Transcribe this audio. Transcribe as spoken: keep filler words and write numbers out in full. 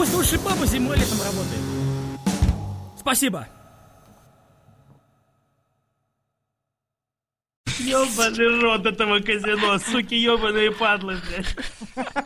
просто лучший папа зимой и летом работает. Спасибо. Ёбаный рот этого казино, суки, ёбаные падлы, блядь.